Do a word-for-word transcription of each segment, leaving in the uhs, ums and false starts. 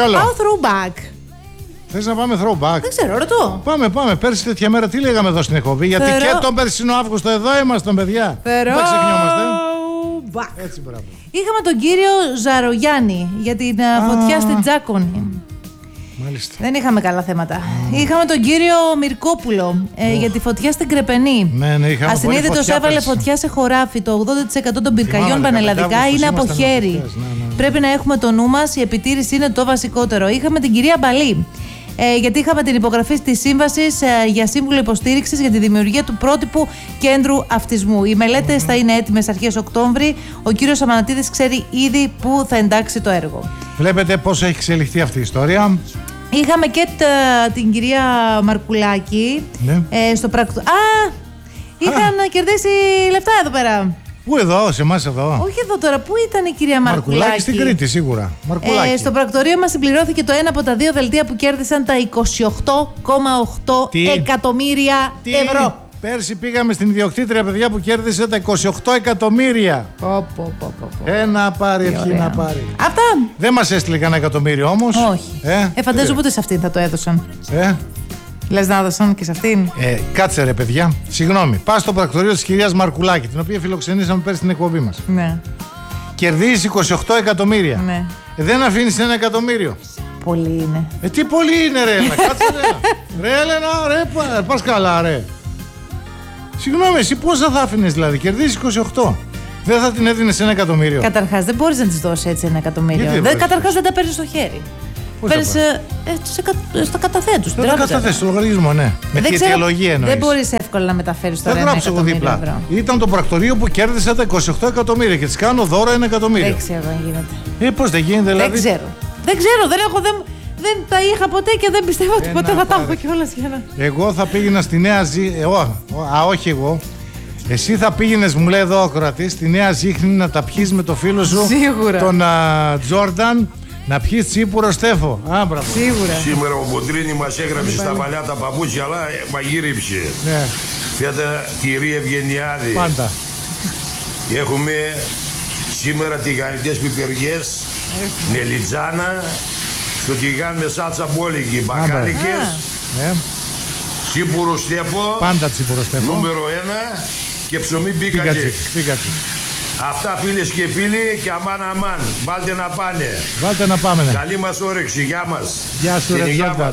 Παρακαλώ. Πάω throwback. Θες να πάμε throwback? Δεν ξέρω, ρωτώ. Πάμε, πάμε. Πέρσι τέτοια μέρα τι λέγαμε εδώ στην εκπομπή? Γιατί Θερο... και τον περσινό Αύγουστο εδώ ήμασταν, παιδιά. Θερο... Δεν ξεχνιόμαστε. Έτσι, μπράβο. Είχαμε τον κύριο Ζαρογιάννη για την Α... φωτιά στην Τζάκονη. Μάλιστα. Δεν είχαμε καλά θέματα. Mm. Είχαμε τον κύριο Μυρκόπουλο ε, oh. για τη φωτιά στην Κρεπενή. Ναι, ναι, είχαμε. Ασυνείδητος έβαλε πέρσι. φωτιά σε χωράφι. Το ογδόντα τοις εκατό των πυρκαγιών πανελλαδικά είναι από χέρι. Ναι, ναι, ναι. Πρέπει να έχουμε το νου μας. Η επιτήρηση είναι το βασικότερο. Είχαμε την κυρία Μπαλή. Ε, γιατί είχαμε την υπογραφή της σύμβασης ε, για σύμβουλο υποστήριξης για τη δημιουργία του πρότυπου κέντρου αυτισμού. Οι μελέτες mm-hmm. θα είναι έτοιμες αρχές Οκτώβρη. Ο κύριος Αμανατίδης ξέρει ήδη πού θα εντάξει το έργο. Βλέπετε πώς έχει εξελιχθεί αυτή η ιστορία. Είχαμε και τα, την κυρία Μαρκουλάκη ναι. ε, στο πρακτο... Α! Είχαν Α. κερδίσει λεφτά εδώ πέρα. Πού εδώ, σε εμάς εδώ? Όχι εδώ τώρα, πού ήταν η κυρία Μαρκουλάκη? Μαρκουλάκη στην Κρήτη, σίγουρα. Μαρκουλάκη. Ε, στο πρακτορείο μας συμπληρώθηκε το ένα από τα δύο δελτία που κέρδισαν τα είκοσι οκτώ κόμμα οκτώ εκατομμύρια Τι? ευρώ. Πέρσι πήγαμε στην ιδιοκτήτρια, παιδιά, που κέρδισε τα είκοσι οκτώ εκατομμύρια. Πω, πω, πω, πω. Ε, να πάρει, ευχή να πάρει. Αυτά. Δεν μας έστειλε κανένα εκατομμύριο όμως. Όχι. Ε, ε φαντάζομαι ούτε σε αυτήν θα το έδωσαν. Ε. Λες να έδωσαν και σε αυτήν. Ε, κάτσε ρε παιδιά. Συγγνώμη. Πας στο πρακτορείο της κυρίας Μαρκουλάκη, την οποία φιλοξενήσαμε πέρσι στην εκπομπή μας. Ναι. Κερδίζει είκοσι οκτώ εκατομμύρια. Ναι. Ε, δεν αφήνεις ένα εκατομμύριο. Πολύ είναι. Ε, τι πολύ είναι, ρε Έλενα. Κάτσε ρε. Ρε Έλενα, ρε, πας καλά, ρε. Συγγνώμη, εσύ πόσα θα άφηνες δηλαδή? Κερδίζεις είκοσι οκτώ. Δεν θα την έδινες ένα εκατομμύριο? Καταρχάς, δεν μπορείς να της δώσεις έτσι ένα εκατομμύριο. Δεν, καταρχάς, δεν τα παίρνεις στο χέρι. Παίρνεις ε, ε, στα καταθέτους. Δεν τα καταθέτεις στο λογαριασμό, ναι. Με τη αιτιολογία εννοείς. Δεν μπορείς εύκολα να μεταφέρεις τώρα ένα εκατομμύριο ευρώ. Ήταν το πρακτορείο που κέρδισε τα είκοσι οκτώ εκατομμύρια και της κάνω δώρο ένα εκατομμύριο. Δεν ξέρω αν γίνεται. Ε, πώς δεν γίνεται δηλαδή? Δεν ξέρω. Δεν ξέρω, δεν έχω. Δεν... Δεν τα είχα ποτέ και δεν πιστεύω ότι ποτέ θα τα έχω κιόλας για να... Εγώ θα πήγαινα στη Νέα Ζήχνη. Α, όχι εγώ. Εσύ θα πήγαινες, μου λέει εδώ ο ακροατής, στη Νέα Ζήχνη να τα πιείς με το φίλο σου. Σίγουρα. Τον Τζόρνταν, να πιείς τσίπουρο Στέφο. Α, μπράβο. Σίγουρα. Σήμερα ο Μποντρίνη μας έγραψε στα παλιά τα παπούτσια, αλλά μαγείριψε. Ναι. Φέτα κυρία Ευγενιάδη. Πάντα. Έχουμε σήμερα τηγανιτές πιπεριές, νελιτζάνα. Το τηγάν με σάλτσα μπόλικη, μπακάλικες, yeah. τσίπουρο Στέφο, πάντα τσίπουρο Στέφο, νούμερο ένα και ψωμί πίκατζι. Αυτά φίλες και φίλοι και αμάν αμάν, βάλτε να πάνε. Βάλτε να πάμε. Ναι. Καλή μας όρεξη, γεια μας. Γεια σου ρε Τζόρνταν.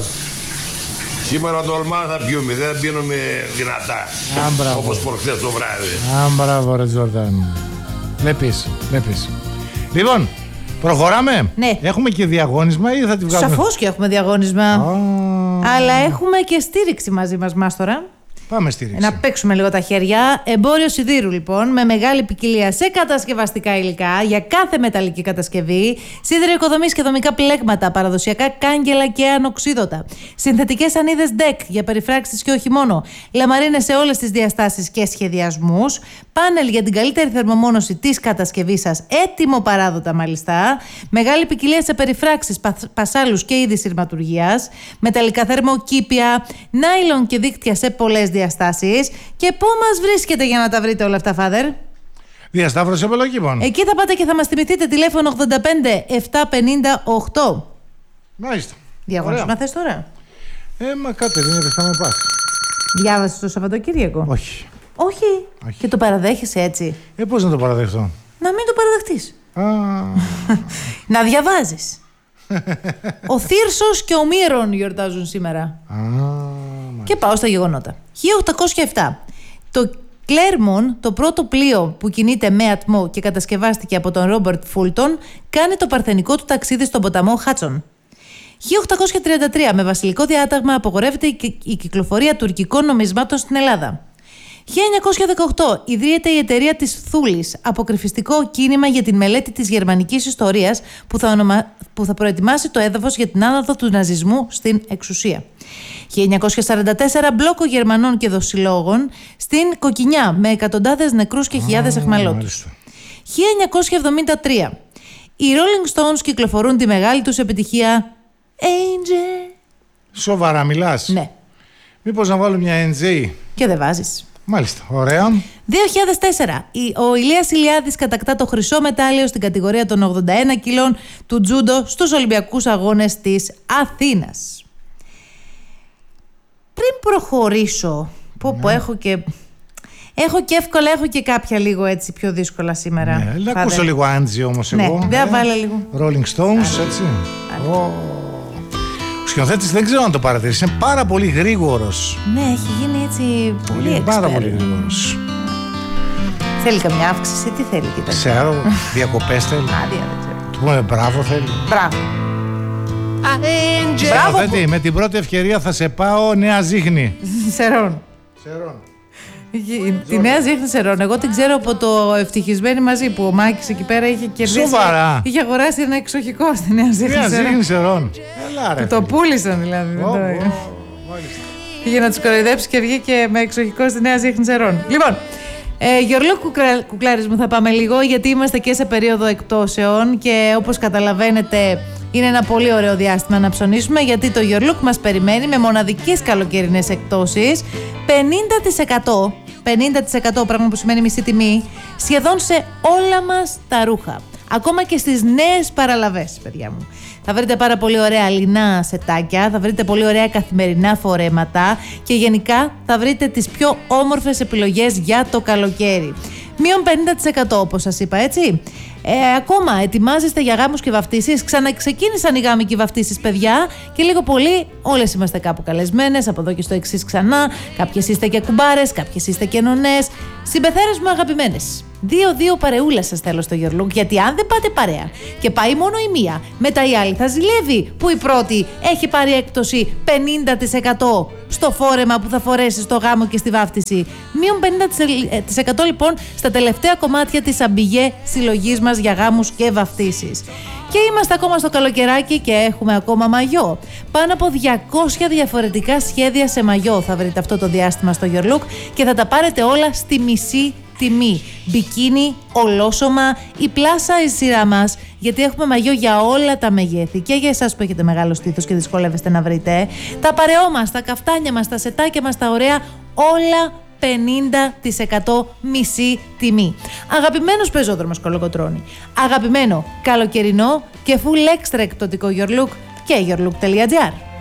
Σήμερα το ολμά θα πιούμε, δεν πίνουμε δυνατά, ah, όπως προχθές το βράδυ. Α, μπράβο ρε Τζόρνταν. Βλέπεις, βλέπεις. Λοιπόν, προχωράμε. Ναι. Έχουμε και διαγώνισμα ή θα τη βγάλουμε? Σαφώς και έχουμε διαγώνισμα. Oh. Αλλά έχουμε και στήριξη μαζί μας, Μάστορα. Πάμε στήριξη. Να παίξουμε λίγο τα χέρια. Εμπόριο σιδήρου, λοιπόν, με μεγάλη ποικιλία σε κατασκευαστικά υλικά για κάθε μεταλλική κατασκευή. Σίδερο οικοδομής και δομικά πλέγματα, παραδοσιακά κάγκελα και ανοξίδωτα. Συνθετικές ανίδες ντεκ για περιφράξεις και όχι μόνο. Λαμαρίνες σε όλες τις διαστάσεις και σχεδιασμούς. Πάνελ για την καλύτερη θερμομόνωση της κατασκευής σας. Έτοιμο παράδοτα, μάλιστα. Μεγάλη ποικιλία σε περιφράξεις, πα, πασάλους και είδη σειρματουργίας. Μεταλλικά θερμοκήπια. Νάιλον και δίκτυα σε πολλές διαστάσεις. Και πού μας βρίσκεται για να τα βρείτε όλα αυτά, Φάδερ? Διασταύρωση επιλογών. Εκεί θα πάτε και θα μας θυμηθείτε, τηλέφωνο ογδόντα πέντε επτακόσια πενήντα οκτώ. Μάλιστα. Διαγωνισμα θες τώρα? Ε, μα κάτι δεν είναι, θα με πας. Διάβασες το Σαββατοκύριακο? Όχι. Όχι. Όχι. Και το παραδέχεσαι έτσι? Ε, πώς να το παραδεχτώ? Να μην το παραδεχτείς. Να διαβάζεις. Ο Θύρσος και ο Μύρον γιορτάζουν σήμερα. Και πάω στα γεγονότα. χίλια οκτακόσια επτά. Το Κλέρμον, το πρώτο πλοίο που κινείται με ατμό και κατασκευάστηκε από τον Ρόμπερτ Φούλτον, κάνει το παρθενικό του ταξίδι στον ποταμό Χάτσον. χίλια οκτακόσια τριάντα τρία. Με βασιλικό διάταγμα απογορεύεται η κυκλοφορία τουρκικών νομισμάτων στην Ελλάδα. χίλια εννιακόσια δεκαοκτώ. Ιδρύεται η εταιρεία της Θούλης, αποκρυφιστικό κίνημα για την μελέτη της γερμανικής ιστορίας που θα, ονομα... που θα προετοιμάσει το έδαφος για την άνοδο του ναζισμού στην εξουσία. χίλια εννιακόσια σαράντα τέσσερα. Μπλόκο Γερμανών και δοσιλόγων στην Κοκκινιά με εκατοντάδες νεκρούς και χιλιάδες αιχμαλώτους. χίλια εννιακόσια εβδομήντα τρία. Οι Rolling Stones κυκλοφορούν τη μεγάλη τους επιτυχία Angel. Σοβαρά μιλάς? Ναι. Μήπως να βάλω μια N J? Και δεν βάζεις. Μάλιστα, ωραία. δύο χιλιάδες τέσσερα. Ο Ηλίας Ηλιάδης κατακτά το χρυσό μετάλλιο στην κατηγορία των ογδόντα ένα κιλών του τζούντο στους Ολυμπιακούς Αγώνες της Αθήνας. Πριν προχωρήσω, που, ναι. που έχω και... Έχω και εύκολα, έχω και κάποια λίγο έτσι πιο δύσκολα σήμερα. Ναι, να ακούσω λίγο Άντζη όμως εγώ. Ναι, δεν βάλε λίγο. Rolling Stones, έτσι. Oh. Ο σκηνοθέτης δεν ξέρω αν το παρατηρήσει, είναι πάρα πολύ γρήγορος. Ναι, έχει γίνει έτσι πολύ expert. Πάρα πολύ γρήγορος. Θέλει καμιά αύξηση, τι θέλει, κοίτα. Ξέρω, διακοπές θέλει. Άδεια, δεν ξέρω. Του πούμε μπράβο θέλει. Μπράβο. Σκηνοθέτη, που... με την πρώτη ευκαιρία θα σε πάω Νέα Ζήχνη. Σερών. Σερών. Τη Νέα Ζήχνη Σερών. Εγώ την ξέρω από το Ευτυχισμένοι Μαζί που ο Μάκης εκεί πέρα είχε κερδίσει. Σοβαρά. Είχε αγοράσει ένα εξοχικό στη Νέα Ζήχνη Σερών. Νέα Ζήχνη Σερών. Που το πούλησαν δηλαδή. Oh, oh, πήγε να τους κοροϊδέψει και βγήκε με εξοχικό στη Νέα Ζήχνη Σερών. Λοιπόν, ε, Γιορλούκ κουκλάρης μου θα πάμε λίγο, γιατί είμαστε και σε περίοδο εκπτώσεων και όπως καταλαβαίνετε είναι ένα πολύ ωραίο διάστημα να ψωνίσουμε, γιατί το Your Look μας περιμένει με μοναδικές καλοκαιρινές εκπτώσεις πενήντα τοις εκατό, πενήντα τοις εκατό πράγμα που σημαίνει μισή τιμή σχεδόν σε όλα μας τα ρούχα. Ακόμα και στις νέες παραλαβές, παιδιά μου. Θα βρείτε πάρα πολύ ωραία λινά σετάκια, θα βρείτε πολύ ωραία καθημερινά φορέματα και γενικά θα βρείτε τις πιο όμορφες επιλογές για το καλοκαίρι. Μείον πενήντα τοις εκατό όπως σας είπα, έτσι. Ε, ακόμα ετοιμάζεστε για γάμους και βαφτίσεις. Ξαναξεκίνησαν οι γάμοι και οι βαφτίσεις, παιδιά, και λίγο πολύ όλες είμαστε κάπου καλεσμένες. Από εδώ και στο εξής ξανά. Κάποιες είστε και κουμπάρες, κάποιες είστε και νονές. Συμπεθέρες μου αγαπημένες. Δύο-δύο παρεούλες σας θέλω στο Your Look, γιατί αν δεν πάτε παρέα και πάει μόνο η μία, μετά η άλλη θα ζηλεύει που η πρώτη έχει πάρει έκπτωση πενήντα τοις εκατό στο φόρεμα που θα φορέσει στο γάμο και στη βάφτιση. Μείον πενήντα τοις εκατό λοιπόν στα τελευταία κομμάτια της αμπιγέ συλλογής μας για γάμους και βαφτίσεις. Και είμαστε ακόμα στο καλοκαιράκι και έχουμε ακόμα μαγιό. Πάνω από διακόσια διαφορετικά σχέδια σε μαγιό θα βρείτε αυτό το διάστημα στο Your Look και θα τα πάρετε όλα στη μισή τιμή. Μπικίνι, ολόσωμα, η πλάσα η σειρά μας, γιατί έχουμε μαγιό για όλα τα μεγέθη και για εσάς που έχετε μεγάλο στήθος και δυσκολεύεστε να βρείτε. Τα παρεό μας, τα καφτάνια μας, τα σετάκια μας, τα ωραία, όλα πενήντα τοις εκατό μισή τιμή. Αγαπημένος πεζόδρομος Κολοκοτρώνη, αγαπημένο καλοκαιρινό και full extra εκπτωτικό Your Look και yourlook τελεία gr.